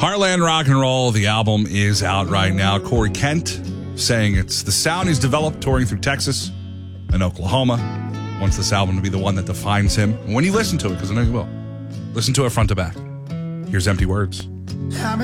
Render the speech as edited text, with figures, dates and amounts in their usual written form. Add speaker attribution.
Speaker 1: Heartland Rock and Roll, the album is out right now. Corey Kent saying it's the sound he's developed touring through Texas and Oklahoma. Wants this album to be the one that defines him. And when you listen to it, because I know you will, listen to it front to back. Here's Empty Words.